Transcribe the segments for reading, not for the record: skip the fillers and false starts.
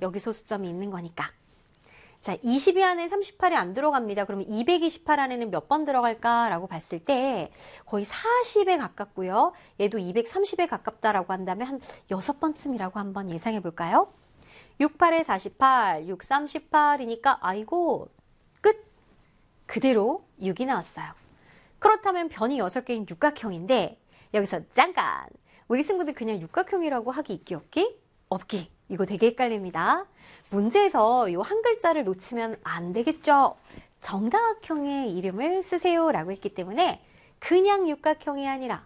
여기 소수점이 있는 거니까. 자, 22 안에 38이 안 들어갑니다. 그러면 228 안에는 몇 번 들어갈까라고 봤을 때 거의 40에 가깝고요. 얘도 230에 가깝다라고 한다면 한 6번쯤이라고 한번 예상해 볼까요? 6, 8에 48, 6, 38이니까 아이고 끝! 그대로 6이 나왔어요. 그렇다면 변이 6개인 육각형인데 여기서 잠깐! 우리 친구들 그냥 육각형이라고 하기 있기 없기? 없기. 이거 되게 헷갈립니다. 문제에서 이 한 글자를 놓치면 안 되겠죠. 정다각형의 이름을 쓰세요 라고 했기 때문에 그냥 육각형이 아니라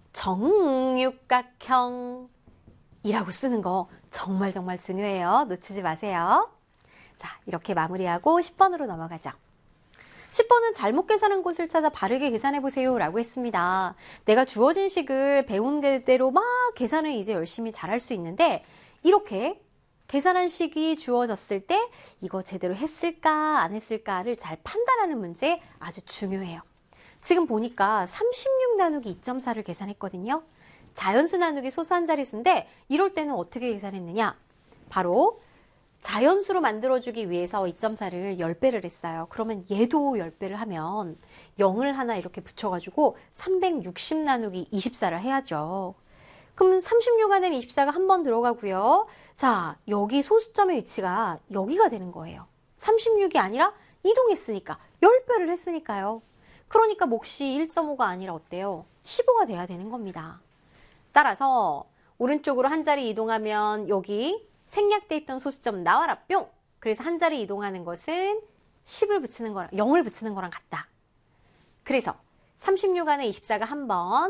정육각형이라고 쓰는 거 정말 중요해요. 놓치지 마세요. 자, 이렇게 마무리하고 10번으로 넘어가죠. 10번은 잘못 계산한 곳을 찾아 바르게 계산해 보세요 라고 했습니다. 내가 주어진 식을 배운 대로 막 계산을 이제 열심히 잘할 수 있는데 이렇게 계산한 식이 주어졌을 때 이거 제대로 했을까 안 했을까를 잘 판단하는 문제 아주 중요해요. 지금 보니까 36 나누기 2.4를 계산했거든요. 자연수 나누기 소수 한 자릿수인데 이럴 때는 어떻게 계산했느냐? 바로 자연수로 만들어주기 위해서 2.4를 10배를 했어요. 그러면 얘도 10배를 하면 0을 하나 이렇게 붙여가지고 360 나누기 24를 해야죠. 그러면 36 안에는 24가 한 번 들어가고요. 자, 여기 소수점의 위치가 여기가 되는 거예요. 36이 아니라 이동했으니까 10배를 했으니까요. 그러니까 몫이 1.5가 아니라 어때요? 15가 돼야 되는 겁니다. 따라서 오른쪽으로 한 자리 이동하면 여기 생략돼 있던 소수점 나와라 뿅! 그래서 한 자리 이동하는 것은 10을 붙이는 거랑 0을 붙이는 거랑 같다. 그래서 36 안에 24가 한 번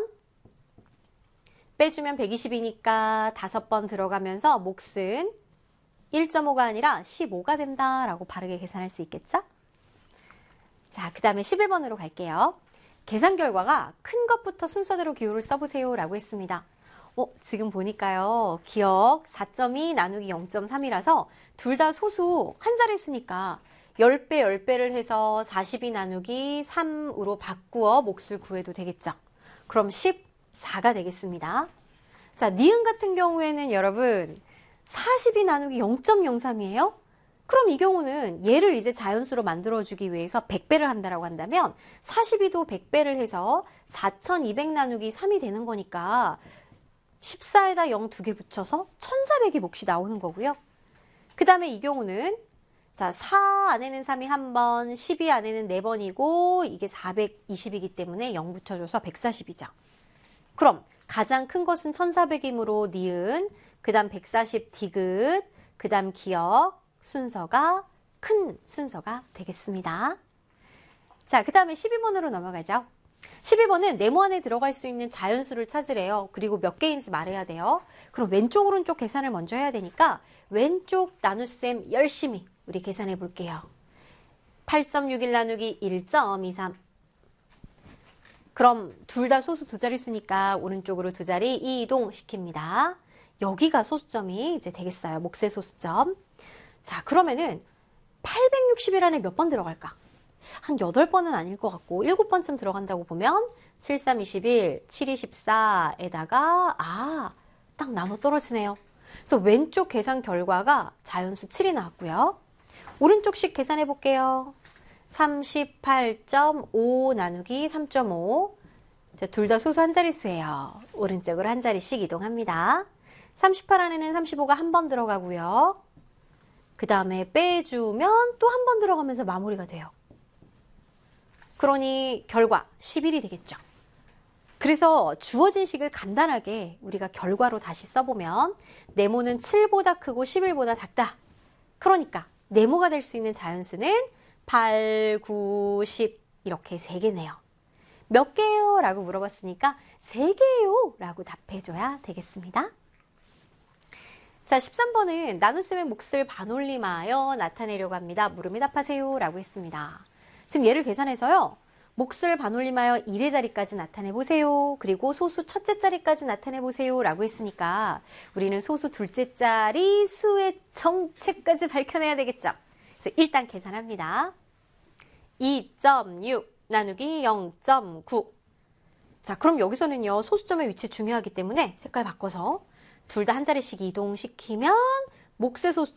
빼주면 120이니까 5번 들어가면서 몫은 1.5가 아니라 15가 된다라고 바르게 계산할 수 있겠죠? 자, 그 다음에 11번으로 갈게요. 계산 결과가 큰 것부터 순서대로 기호를 써보세요 라고 했습니다. 지금 보니까요. 기억 4.2 나누기 0.3이라서 둘 다 소수 한 자릿수니까 10배를 해서 42 나누기 3으로 바꾸어 몫을 구해도 되겠죠. 그럼 14가 되겠습니다. 자, 니은 같은 경우에는 여러분 42 나누기 0.03이에요? 그럼 이 경우는 얘를 이제 자연수로 만들어주기 위해서 100배를 한다라고 한다면 42도 100배를 해서 4200 나누기 3이 되는 거니까 14에다 0 2개 붙여서 1400이 몫이 나오는 거고요. 그 다음에 이 경우는 자, 4 안에는 3이 한 번, 12 안에는 4번이고 이게 420이기 때문에 0 붙여줘서 140이죠. 그럼 가장 큰 것은 1400이므로 니은, 그 다음 140 디귿, 그 다음 기억 순서가 큰 순서가 되겠습니다. 자, 그 다음에 12번으로 넘어가죠. 12번은 네모 안에 들어갈 수 있는 자연수를 찾으래요. 그리고 몇 개인지 말해야 돼요. 그럼 왼쪽 오른쪽 계산을 먼저 해야 되니까 왼쪽 나눗셈 열심히 우리 계산해 볼게요. 8.61 나누기 1.23. 그럼 둘 다 소수 두 자릿수니까 오른쪽으로 두 자리 이동 시킵니다. 여기가 소수점이 이제 되겠어요. 몫의 소수점. 자, 그러면은 860일 안에 몇 번 들어갈까? 한 8번은 아닐 것 같고 7번쯤 들어간다고 보면 7, 3, 21, 7, 24에다가 딱 나눠 떨어지네요. 그래서 왼쪽 계산 결과가 자연수 7이 나왔고요. 오른쪽식 계산해 볼게요. 38.5 나누기 3.5. 둘 다 소수 한 자릿수예요. 오른쪽으로 한 자리씩 이동합니다. 38 안에는 35가 한 번 들어가고요. 그 다음에 빼주면 또 한 번 들어가면서 마무리가 돼요. 그러니 결과 11이 되겠죠. 그래서 주어진 식을 간단하게 우리가 결과로 다시 써보면 네모는 7보다 크고 11보다 작다. 그러니까 네모가 될 수 있는 자연수는 8, 9, 10 이렇게 3개네요. 몇 개예요? 라고 물어봤으니까 3개예요 라고 답해줘야 되겠습니다. 자, 13번은 나눗셈의 몫을 반올림하여 나타내려고 합니다. 물음에 답하세요 라고 했습니다. 지금 얘를 계산해서요. 몫을 반올림하여 1의 자리까지 나타내보세요. 그리고 소수 첫째 자리까지 나타내보세요 라고 했으니까 우리는 소수 둘째 자리 수의 정체까지 밝혀내야 되겠죠. 그래서 일단 계산합니다. 2.6 나누기 0.9. 자, 그럼 여기서는요. 소수점의 위치 중요하기 때문에 색깔 바꿔서 둘 다 한 자리씩 이동시키면 몫의 소수점